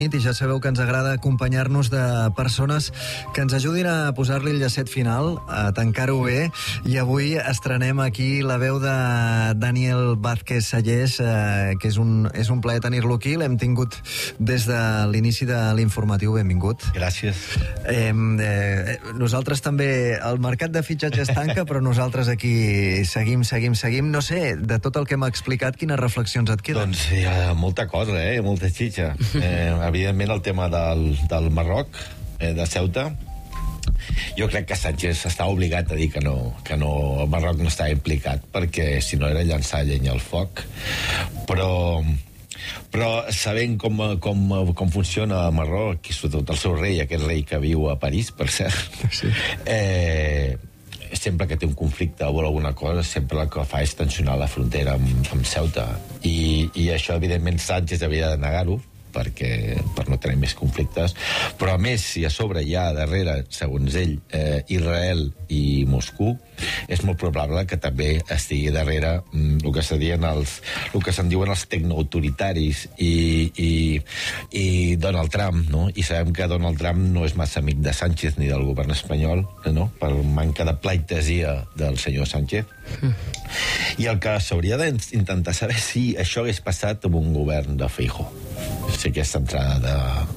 I ja sabeu que ens agrada acompanyar-nos de persones que ens ajudin a posar-li el llacet final, a tancar-ho bé, i avui estrenem aquí la veu de Daniel Vázquez Sallés, que és un plaer tenir-lo aquí. L'hem tingut des de l'inici de l'informatiu. Benvingut. Gràcies. Nosaltres també, el mercat de fitxatges tanca, però nosaltres aquí seguim. No sé, de tot el que m'ha explicat, quines reflexions et queden? Doncs hi ha molta cosa, molta xitxa. Evidentment el tema del Marroc, de Ceuta. Jo crec que Sánchez està obligat a dir que no, el Marroc no està implicat, perquè si no era llançar llenya al foc. Però sabent com funciona el Marroc, i sobretot el seu rei, aquest rei que viu a París, per cert, sí. Sempre que té un conflicte o alguna cosa, sempre el que fa és tensionar la frontera amb Ceuta. I això, evidentment, Sánchez havia de negar-ho, per no tenir més conflictes, però a més, si a sobre hi ha darrere, segons ell, Israel i Moscou, és molt probable que també estigui darrere el que se'n diuen els tecnoautoritaris i Donald Trump, no? I sabem que Donald Trump no és massa amic de Sánchez ni del govern espanyol, no? Per manca de pleitesia del senyor Sánchez. I el que s'hauria d'intentar saber si això hagués passat amb un govern de Feijóo. Si aquesta entrada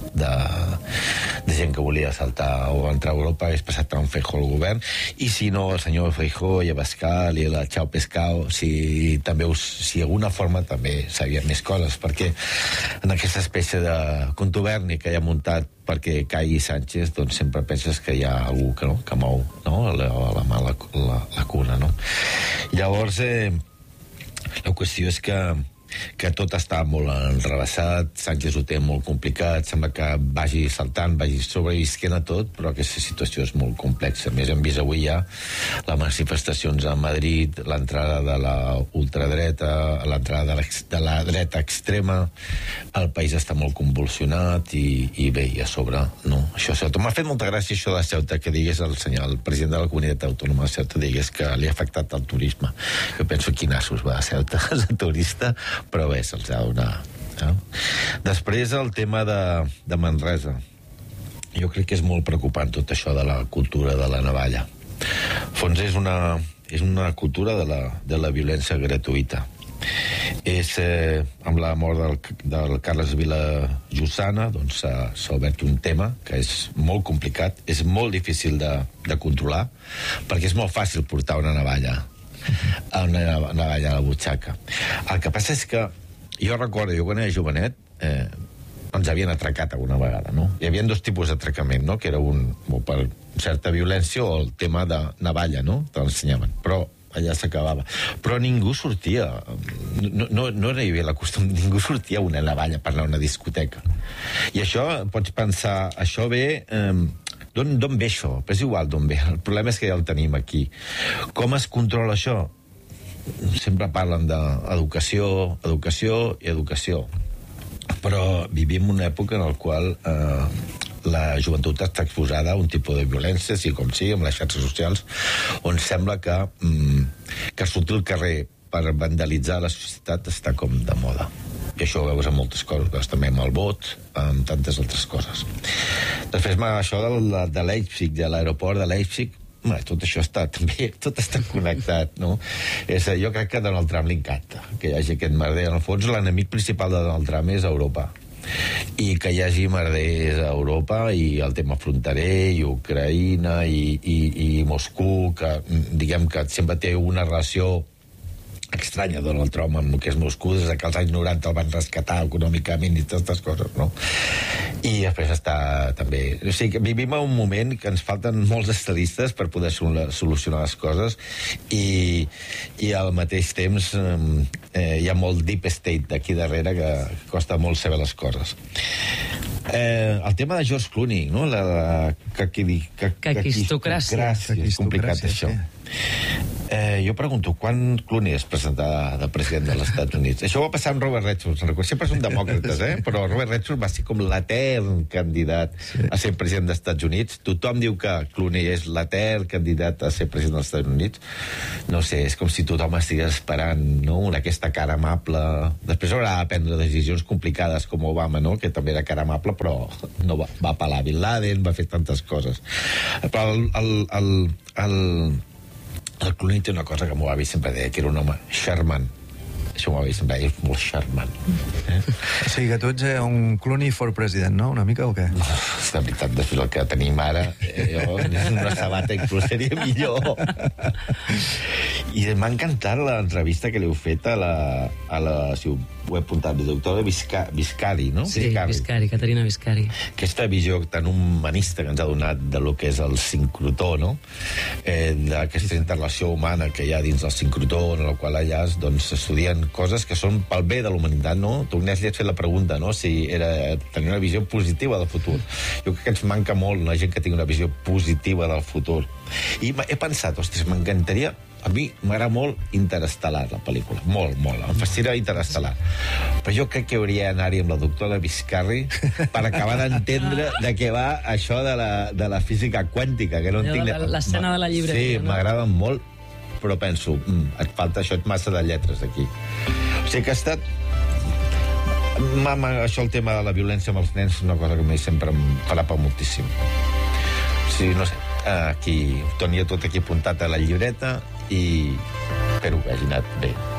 de gent que volia saltar o entrar a Europa hagués passat per un Feijóo al govern, i si no, el senyor Feijóo i Abascal i la Chao Pescao, si alguna forma també sabien més coses, perquè en aquesta espècie de contuberni que hi ha muntat perquè caigui Sánchez, doncs sempre penses que hi ha algú que mou, no? la mà la cuna, no? Llavors, la qüestió és que tot està molt enrevessat, Sánchez ho té molt complicat, sembla que vagi saltant, vagi sobrevisquent a tot, però aquesta situació és molt complexa. A més, hem vist avui ja les manifestacions a Madrid, l'entrada de la ultradreta, l'entrada de la dreta extrema, el país està molt convulsionat i bé, i a sobre, no, això Ceuta. M'ha fet molta gràcia això de Ceuta, que digués el president de la comunitat autònoma de Ceuta, digués que li ha afectat el turisme. Jo penso, quin assos va a Ceuta, és el turista, però bé, se'ls ha de donar. Després, el tema de Manresa. Jo crec que és molt preocupant tot això de la cultura de la navalla. Fons és una cultura de la violència gratuïta. Amb la mort del Carles Vilajussana, doncs s'ha obert un tema que és molt complicat, és molt difícil de controlar, perquè és molt fàcil portar una navalla a la butxaca. El que passa és que jo recordo, quan era jovenet, ens havien atracat alguna vegada, no? Hi havia dos tipus d'atracament, no? Que era per certa violència o el tema de navalla, no? Te l'ensenyaven, però allà s'acabava. Però ningú sortia, no hi havia la costum, ningú sortia una navalla per anar a una discoteca. I això, pots pensar, això ve... D'on ve això? Però és igual d'on ve. El problema és que ja el tenim aquí. Com es controla això? Sempre parlen d'educació, educació i educació. Però vivim una època en la qual la joventut està exposada a un tipus de violència, sigui com sigui, amb les xarxes socials, on sembla que sortir al carrer per vandalitzar la societat està com de moda. I això ho veus en moltes coses, també amb el vot, amb tantes altres coses. Després, això de Leipzig, de l'aeroport de Leipzig, tot això tot està connectat, no? Jo crec que a Donald Trump li encanta que hi hagi aquest merder. En el fons, l'enemic principal de Donald Trump és Europa. I que hi hagi merders a Europa, i el tema fronterer, i Ucraïna, i Moscou, que diguem que sempre té una relació estranya Donald Trump amb el que és Moscou, des que als anys 90 el van rescatar econòmicament i totes aquestes coses, no? I després està també... O sigui, que vivim en un moment que ens falten molts estadistes per poder solucionar les coses, i al mateix temps hi ha molt deep state d'aquí darrere que costa molt saber les coses. El tema de George Clooney, no? La caquistocràcia. És complicat, això. Jo pregunto, quan Clooney es presentarà de president dels Estats Units? Això va passar amb Robert Redford, sempre són demòcrates, però Robert Redford va ser com l'etern candidat a ser president dels Estats Units. Tothom diu que Clooney és l'etern candidat a ser president dels Estats Units. No sé, és com si tothom estigués esperant, no?, aquesta cara amable. Després haurà de prendre decisions complicades com Obama, no?, que també era cara amable, però no va apel·lar Bin Laden, va fer tantes coses. Però el Clooney té una cosa que m'ho avi sempre deia, que era un home charmant. Això m'ho avi sempre deia, és molt charmant. O sigui que tu ets un Clooney for president, no? Una mica o què? De veritat, després el que tenim ara, una sabata inclús seria millor. I m'ha encantat l'entrevista que li heu fet a la si ho he apuntat, la doctora Viscari, no? Sí, Viscari, Caterina Viscari. Aquesta visió tan humanista que ens ha donat de lo que és el sincrotó, no? D'aquesta interrelació humana que hi ha dins del sincrotó, en la qual allà s'estudien coses que són pel bé de la humanitat, no? Tu, Agnès, li has fet la pregunta, no?, si era tenir una visió positiva del futur. Jo crec que ens manca molt la gent que tingui una visió positiva del futur. I he pensat, ostres, m'encantaria. A mi m'agrada molt Interestelar, la pel·lícula. Molt, molt. Em fascina Interestelar. Però jo crec que hauria d'anar-hi amb la doctora Viscari per acabar d'entendre de què va això de la física quàntica, que no entenc... L'escena de la llibreria. Sí, m'agrada molt, però penso, et falta això, et massa de lletres aquí. O sigui que ha estat... Això, el tema de la violència amb els nens, és una cosa que a mi sempre em frapa moltíssim. O sigui, no sé, aquí tenia tot aquí apuntat a la llibreta i espero que hagi anat bé.